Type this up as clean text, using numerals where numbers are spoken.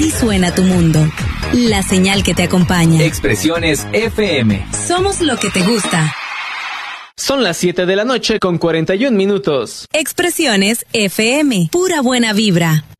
Así suena tu mundo. La señal que te acompaña. Expresiones FM. Somos lo que te gusta. Son las 7 de la noche con 41 minutos. Expresiones FM. Pura buena vibra.